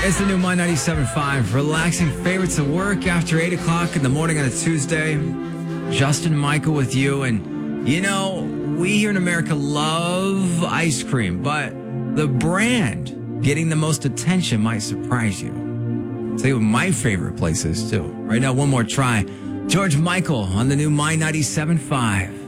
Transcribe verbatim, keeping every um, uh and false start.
It's the new My ninety-seven point five. Relaxing favorites at work after eight o'clock in the morning on a Tuesday. Justin Michael with you. And, you know, we here in America love ice cream, but the brand getting the most attention might surprise you. I'll tell you what my favorite place is, too. Right now, one more try. George Michael on the new My ninety-seven point five.